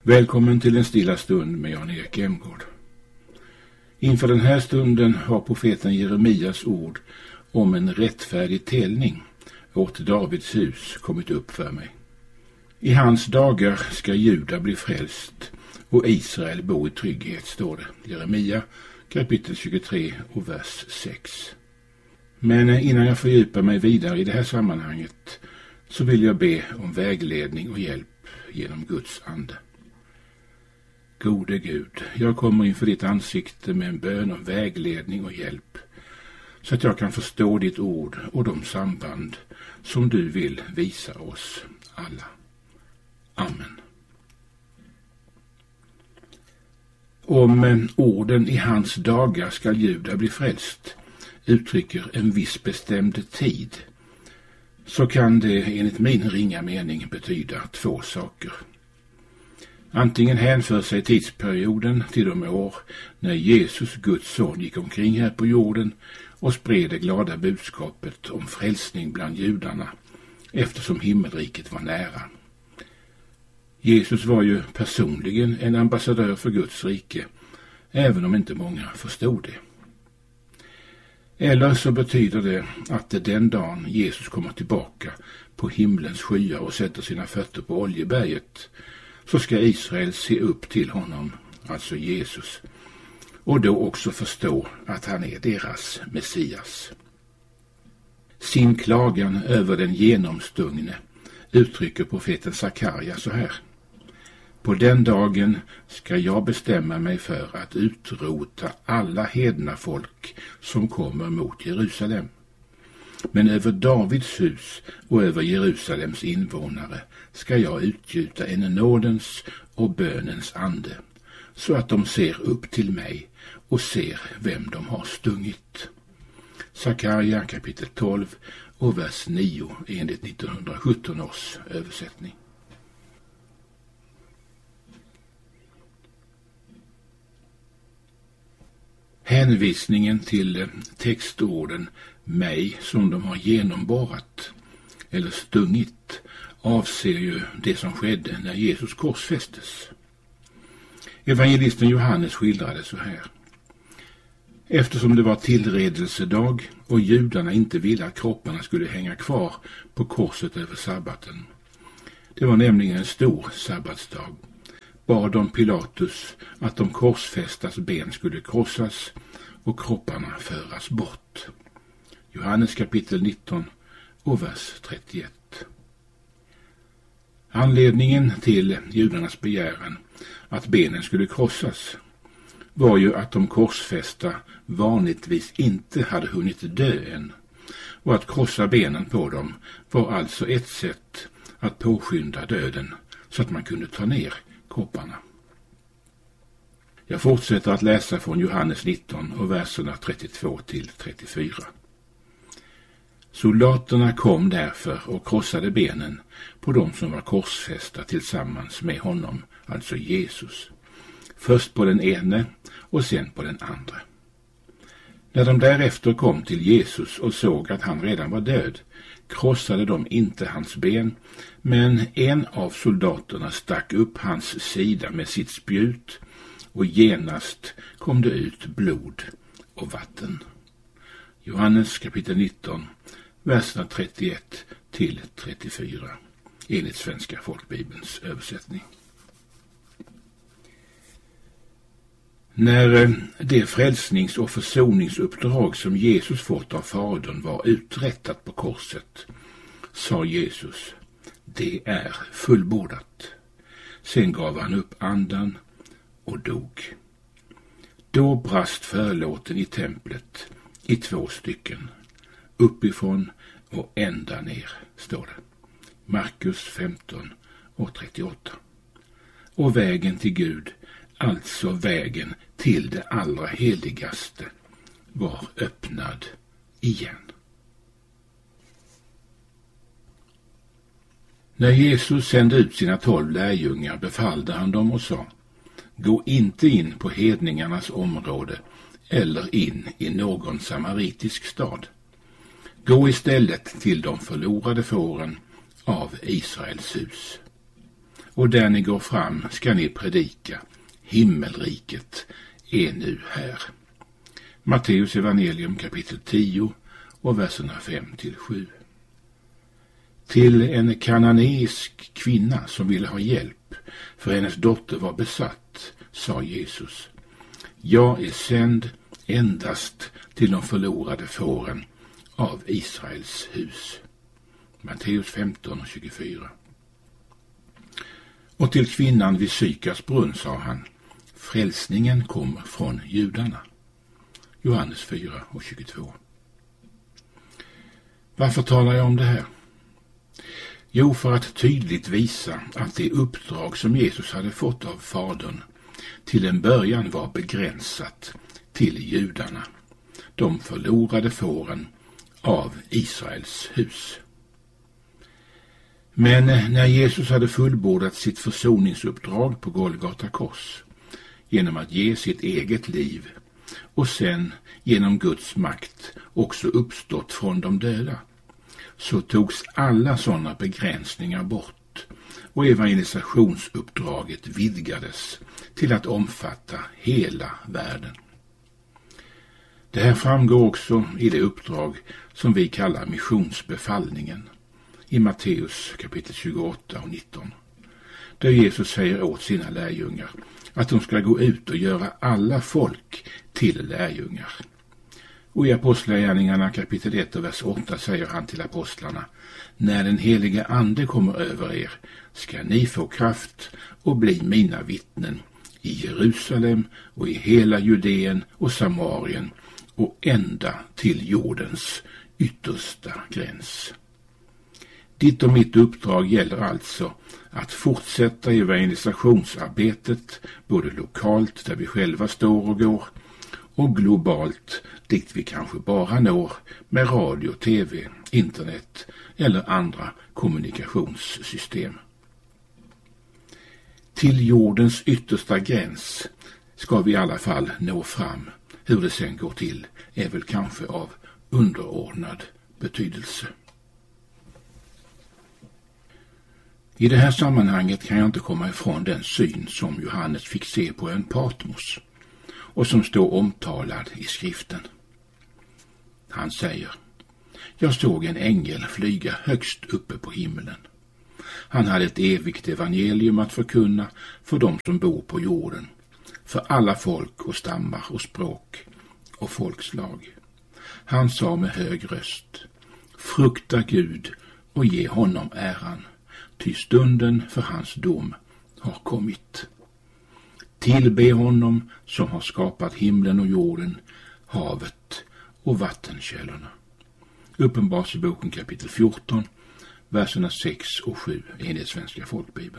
Välkommen till en stilla stund med Jan-Erik Emgård. Inför den här stunden har profeten Jeremias ord om en rättfärdig telning åt Davids hus kommit upp för mig. I hans dagar ska Juda bli frälst och Israel bo i trygghet, står det. Jeremia kapitel 23 och vers 6. Men innan jag fördjupar mig vidare i det här sammanhanget så vill jag be om vägledning och hjälp genom Guds ande. Gode Gud, jag kommer inför ditt ansikte med en bön om vägledning och hjälp så att jag kan förstå ditt ord och de samband som du vill visa oss alla. Amen. Om orden i hans dagar ska Juda bli frälst uttrycker en viss bestämd tid, så kan det enligt min ringa mening betyda två saker. Antingen hänför sig tidsperioden till de år när Jesus, Guds son, gick omkring här på jorden och spred det glada budskapet om frälsning bland judarna, eftersom himmelriket var nära. Jesus var ju personligen en ambassadör för Guds rike, även om inte många förstod det. Eller så betyder det att den dagen Jesus kommer tillbaka på himlens skyar och sätter sina fötter på Oljeberget, så ska Israel se upp till honom, alltså Jesus, och då också förstå att han är deras Messias. Sin klagan över den genomstungne uttrycker profeten Sakarja så här: På den dagen ska jag bestämma mig för att utrota alla hedna folk som kommer mot Jerusalem. Men över Davids hus och över Jerusalems invånare ska jag utgjuta en nådens och bönens ande, så att de ser upp till mig och ser vem de har stungit. Sakarja kapitel 12 och vers 9 enligt 1917 års översättning. Hänvisningen till textorden mig som de har genomborrat eller stungit avser ju det som skedde när Jesus korsfästes. Evangelisten Johannes skildrade så här: Eftersom det var tillredelsedag och judarna inte ville att kropparna skulle hänga kvar på korset över sabbaten, det var nämligen en stor sabbatsdag, bad de Pilatus att de korsfästas ben skulle krossas och kropparna föras bort. Johannes kapitel 19 och vers 31. Anledningen till judarnas begäran att benen skulle krossas var ju att de korsfästa vanligtvis inte hade hunnit dö än, och att krossa benen på dem var alltså ett sätt att påskynda döden så att man kunde ta ner kropparna. Jag fortsätter att läsa från Johannes 19 och verserna 32 till 34. Soldaterna kom därför och krossade benen på dem som var korsfästa tillsammans med honom, alltså Jesus. Först på den ene och sen på den andra. När de därefter kom till Jesus och såg att han redan var död, krossade de inte hans ben, men en av soldaterna stack upp hans sida med sitt spjut och genast kom det ut blod och vatten. Johannes kapitel 19, verserna 31 till 34, enligt Svenska folkbibelns översättning. När det frälsnings- och försoningsuppdrag som Jesus fått av Fadern var uträttat på korset, sa Jesus: det är fullbordat. Sen gav han upp andan och dog. Då brast förlåten i templet i 2 stycken, uppifrån och ända ner, står det. Markus 15 och 38. Och vägen till Gud, alltså vägen till det allra heligaste, var öppnad igen. När Jesus sände ut sina 12 lärjungar befallde han dem och sa: gå inte in på hedningarnas område eller in i någon samaritisk stad. Gå istället till de förlorade fåren av Israels hus. och där ni går fram ska ni predika, himmelriket är nu här. Matteus evangelium kapitel 10 och verserna 5-7. Till en kananeisk kvinna som ville ha hjälp, för hennes dotter var besatt, sa Jesus: jag är sänd endast till de förlorade fåren av Israels hus. Matteus 15:24. Och till kvinnan vid Sykars brunn sa han: frälsningen kommer från judarna. Johannes 4:22. Varför talar jag om det här? Jo, för att tydligt visa att det uppdrag som Jesus hade fått av Fadern till en början var begränsat till judarna, de förlorade fåren av Israels hus. Men när Jesus hade fullbordat sitt försoningsuppdrag på Golgata kors genom att ge sitt eget liv och sen genom Guds makt också uppstått från de döda, så togs alla sådana begränsningar bort och evangelisationsuppdraget vidgades till att omfatta hela världen. Det här framgår också i det uppdrag som vi kallar missionsbefallningen i Matteus kapitel 28 och 19, där Jesus säger åt sina lärjungar att de ska gå ut och göra alla folk till lärjungar. Och i Apostlagärningarna kapitel 1 och vers 8 säger han till apostlarna: när den heliga ande kommer över er ska ni få kraft och bli mina vittnen i Jerusalem och i hela Judeen och Samarien och ända till jordens yttersta gräns. Ditt och mitt uppdrag gäller alltså att fortsätta evangelisationsarbetet både lokalt där vi själva står och går och globalt dit vi kanske bara når med radio, tv, internet eller andra kommunikationssystem. Till jordens yttersta gräns ska vi i alla fall nå fram. Hur det sen går till är väl kanske av underordnad betydelse. I det här sammanhanget kan jag inte komma ifrån den syn som Johannes fick se på ön Patmos och som står omtalad i skriften. Han säger: jag såg en ängel flyga högst uppe på himlen. Han hade ett evigt evangelium att förkunna för dem som bor på jorden, för alla folk och stammar och språk och folkslag. Han sa med hög röst: frukta Gud och ge honom äran, ty stunden för hans dom har kommit. Tillbe honom som har skapat himlen och jorden, havet och vattenkällorna. Uppenbarelseboken kapitel 14, verserna 6 och 7 enligt Svenska folkbibeln.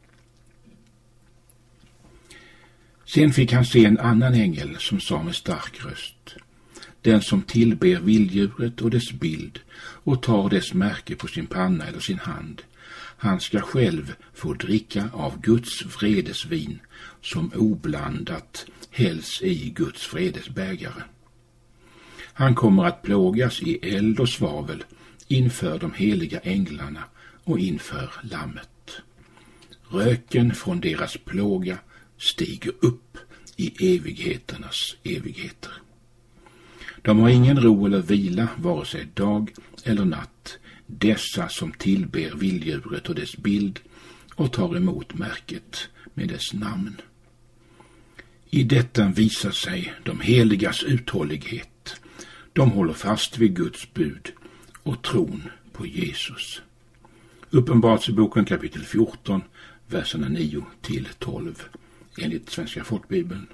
Sen fick han se en annan ängel som sa med stark röst: den som tillber vilddjuret och dess bild och tar dess märke på sin panna eller sin hand, han ska själv få dricka av Guds vredesvin som oblandat hälls i Guds vredesbägare. Han kommer att plågas i eld och svavel inför de heliga änglarna och inför lammet. Röken från deras plåga stiger upp i evigheternas evigheter. De har ingen ro eller vila, vare sig dag eller natt, dessa som tillber vilddjuret och dess bild och tar emot märket med dess namn. I detta visar sig de heligas uthållighet. De håller fast vid Guds bud och tron på Jesus. Uppenbarelseboken kapitel 14, verserna 9-12 enligt Svenska folkbibeln.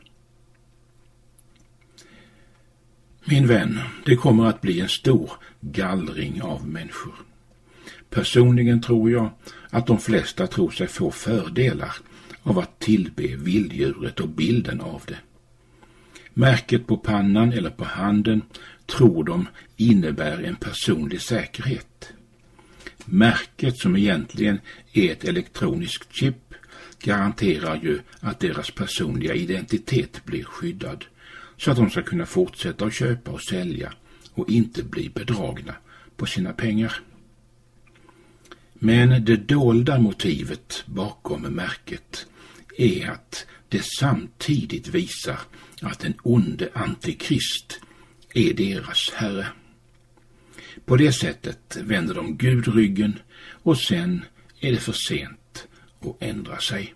Min vän, det kommer att bli en stor gallring av människor. Personligen tror jag att de flesta tror sig få fördelar av att tillbe vilddjuret och bilden av det. Märket på pannan eller på handen tror de innebär en personlig säkerhet. Märket, som egentligen är ett elektroniskt chip, garanterar ju att deras personliga identitet blir skyddad, så att de ska kunna fortsätta att köpa och sälja och inte bli bedragna på sina pengar. Men det dolda motivet bakom märket är att det samtidigt visar att den onde antikrist är deras herre. På det sättet vänder de Gud ryggen och sen är det för sent att ändra sig.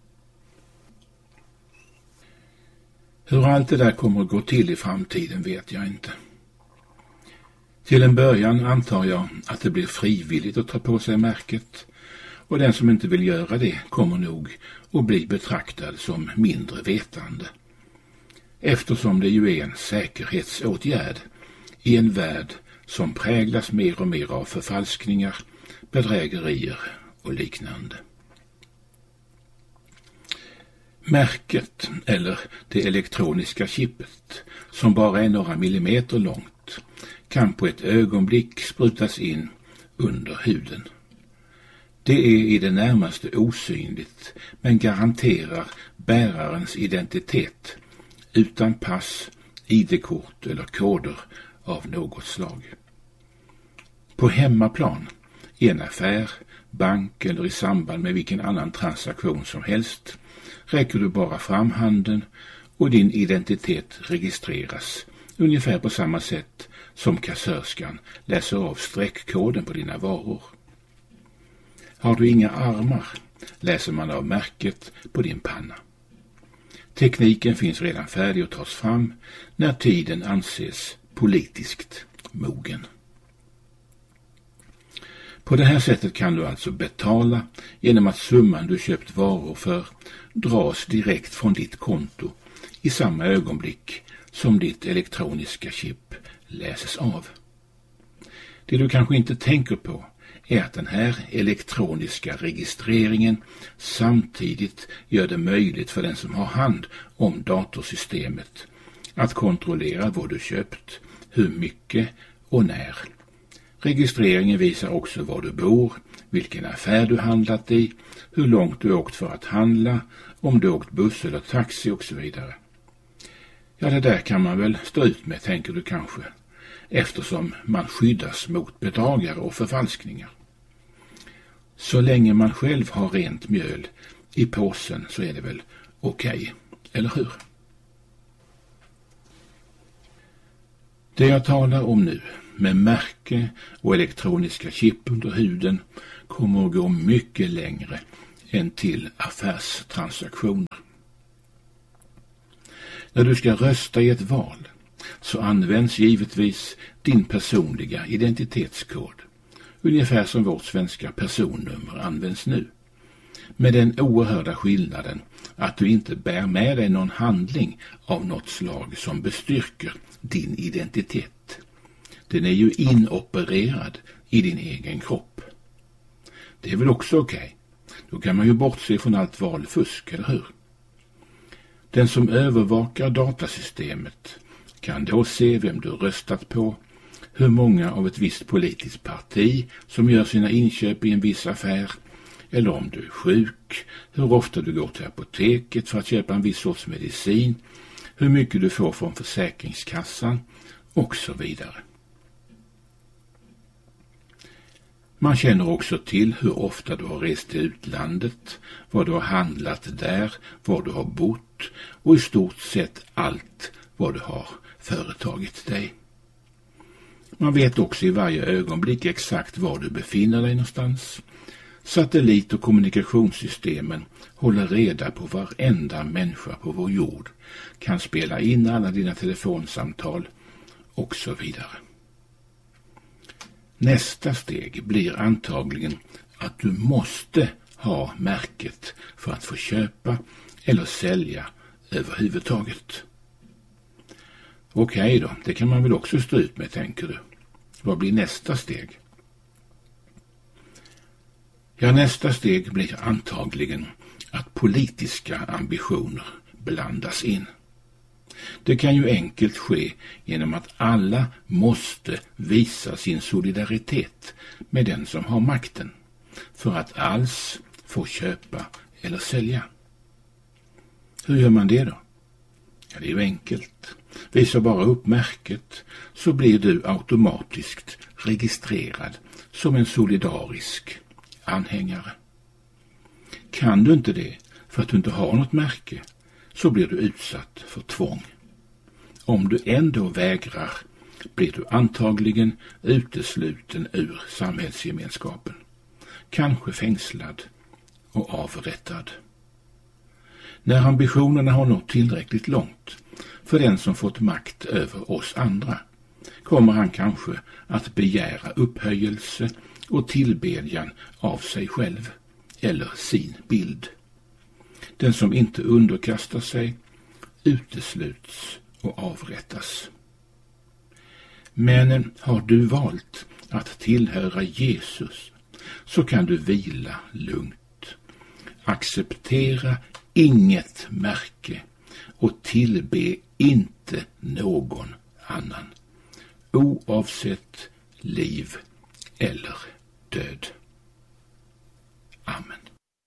Hur allt det där kommer att gå till i framtiden vet jag inte. Till en början antar jag att det blir frivilligt att ta på sig märket, och den som inte vill göra det kommer nog att bli betraktad som mindre vetande. Eftersom det ju är en säkerhetsåtgärd i en värld som präglas mer och mer av förfalskningar, bedrägerier och liknande. Märket, eller det elektroniska chippet, som bara är några millimeter långt, kan på ett ögonblick sprutas in under huden. Det är i det närmaste osynligt, men garanterar bärarens identitet utan pass, ID-kort eller koder av något slag. På hemmaplan, i en affär, bank eller i samband med vilken annan transaktion som helst, räcker du bara fram handen och din identitet registreras ungefär på samma sätt som kassörskan läser av streckkoden på dina varor. Har du inga armar läser man av märket på din panna. Tekniken finns redan färdig att tas fram när tiden anses politiskt mogen. På det här sättet kan du alltså betala genom att summan du köpt varor för dras direkt från ditt konto i samma ögonblick som ditt elektroniska chip läses av. Det du kanske inte tänker på är att den här elektroniska registreringen samtidigt gör det möjligt för den som har hand om datorsystemet att kontrollera vad du köpt, hur mycket och när. Registreringen visar också var du bor, vilken affär du handlat i, hur långt du åkt för att handla, om du åkt buss eller taxi och så vidare. Ja, det där kan man väl stå ut med, tänker du kanske, eftersom man skyddas mot bedragare och förfalskningar. Så länge man själv har rent mjöl i påsen så är det väl okej, eller hur? Det jag talar om nu, med märke och elektroniska chip under huden, kommer att gå mycket längre än till affärstransaktioner. När du ska rösta i ett val så används givetvis din personliga identitetskod, ungefär som vårt svenska personnummer används nu, med den oerhörda skillnaden att du inte bär med dig någon handling av något slag som bestyrker din identitet. Den är ju inopererad i din egen kropp. Det är väl också okej. Då kan man ju bortse från allt valfusk, eller hur? Den som övervakar datasystemet kan då se vem du röstat på, hur många av ett visst politiskt parti som gör sina inköp i en viss affär, eller om du är sjuk, hur ofta du går till apoteket för att köpa en viss sorts medicin, hur mycket du får från försäkringskassan och så vidare. Man känner också till hur ofta du har rest till utlandet, vad du har handlat där, var du har bott och i stort sett allt vad du har företagit dig. Man vet också i varje ögonblick exakt var du befinner dig någonstans. Satellit- och kommunikationssystemen håller reda på varenda människa på vår jord, kan spela in alla dina telefonsamtal och så vidare. Nästa steg blir antagligen att du måste ha märket för att få köpa eller sälja överhuvudtaget. Okej då, det kan man väl också stå ut med, tänker du. Vad blir nästa steg? Ja, nästa steg blir antagligen att politiska ambitioner blandas in. Det kan ju enkelt ske genom att alla måste visa sin solidaritet med den som har makten för att alls få köpa eller sälja. Hur gör man det då? Ja, det är ju enkelt. Visa bara upp märket så blir du automatiskt registrerad som en solidarisk anhängare. Kan du inte det för att du inte har något märke, så blir du utsatt för tvång. Om du ändå vägrar blir du antagligen utesluten ur samhällsgemenskapen, kanske fängslad och avrättad. När ambitionerna har nått tillräckligt långt för den som fått makt över oss andra, kommer han kanske att begära upphöjelse och tillbedjan av sig själv eller sin bild. Den som inte underkastar sig utesluts och avrättas. Men har du valt att tillhöra Jesus, så kan du vila lugnt. Acceptera inget märke och tillbe inte någon annan, oavsett liv eller död. Amen.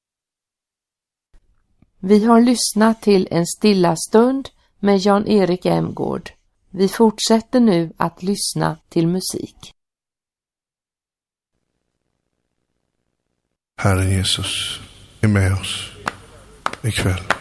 Vi har lyssnat till en stilla stund med Jan-Erik Emgård. Vi fortsätter nu att lyssna till musik. Herre Jesus är med oss ikväll.